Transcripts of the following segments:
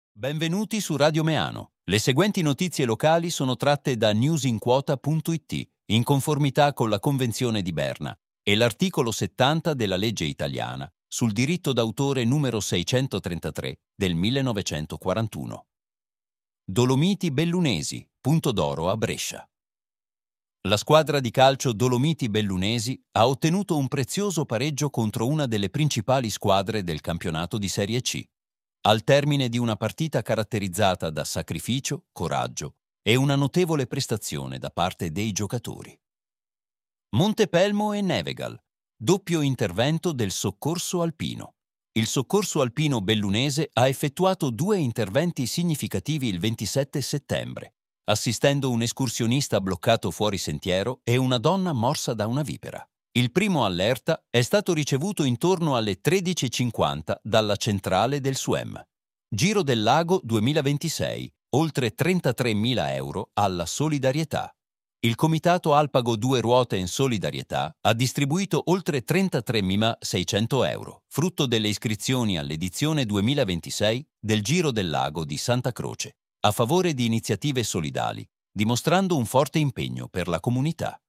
Benvenuti su Radio Meano. Le seguenti notizie locali sono tratte da newsinquota.it, in conformità con la Convenzione di Berna e l'articolo 70 della legge italiana sul diritto d'autore numero 633 del 1941. Dolomiti Bellunesi, Punto d'Oro a Brescia. La squadra di calcio Dolomiti Bellunesi ha ottenuto un prezioso pareggio contro una delle principali squadre del campionato di Serie C, al termine di una partita caratterizzata da sacrificio, coraggio e una notevole prestazione da parte dei giocatori. Montepelmo e Nevegal, doppio intervento del soccorso alpino. Il soccorso alpino bellunese ha effettuato 2 interventi significativi il 27 settembre, assistendo un escursionista bloccato fuori sentiero e una donna morsa da una vipera. Il primo allerta è stato ricevuto intorno alle 13:50 dalla centrale del SUEM. Giro del Lago 2026, oltre 33.000 euro alla solidarietà. Il Comitato Alpago Due Ruote in Solidarietà ha distribuito oltre 33.600 euro, frutto delle iscrizioni all'edizione 2026 del Giro del Lago di Santa Croce, a favore di iniziative solidali, dimostrando un forte impegno per la comunità.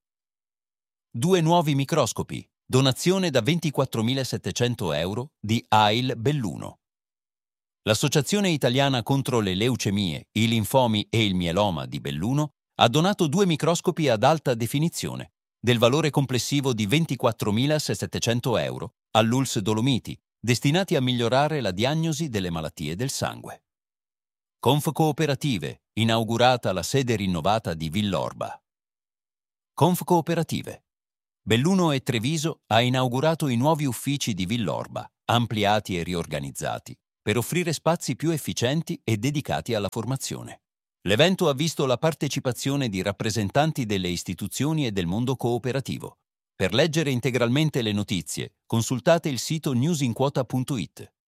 2 nuovi microscopi, donazione da 24.700 euro di AIL Belluno. L'Associazione Italiana contro le leucemie, i linfomi e il mieloma di Belluno ha donato 2 microscopi ad alta definizione, del valore complessivo di 24.700 euro, all'ULSS Dolomiti, destinati a migliorare la diagnosi delle malattie del sangue. Confcooperative, inaugurata la sede rinnovata di Villorba. Confcooperative. Belluno e Treviso ha inaugurato i nuovi uffici di Villorba, ampliati e riorganizzati, per offrire spazi più efficienti e dedicati alla formazione. L'evento ha visto la partecipazione di rappresentanti delle istituzioni e del mondo cooperativo. Per leggere integralmente le notizie, consultate il sito newsinquota.it.